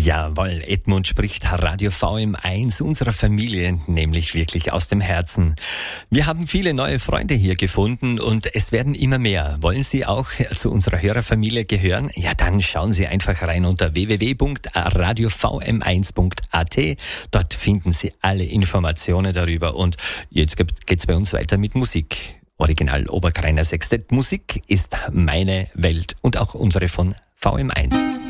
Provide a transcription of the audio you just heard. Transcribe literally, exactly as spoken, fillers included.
Jawohl, Edmund spricht Radio V M eins unserer Familie, nämlich wirklich aus dem Herzen. Wir haben viele neue Freunde hier gefunden und es werden immer mehr. Wollen Sie auch zu unserer Hörerfamilie gehören? Ja, dann schauen Sie einfach rein unter w w w punkt radio v m eins punkt a t. Dort finden Sie alle Informationen darüber und jetzt geht's bei uns weiter mit Musik. Original Oberkreiner Sextett. Musik ist meine Welt und auch unsere von V M eins.